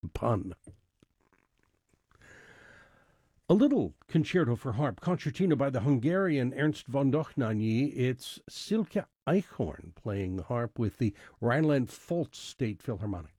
the pun. A little concerto for harp, concertina by the Hungarian Ernst von Dohnányi. It's Silke Eichhorn playing the harp with the Rhineland-Pfalz State Philharmonic.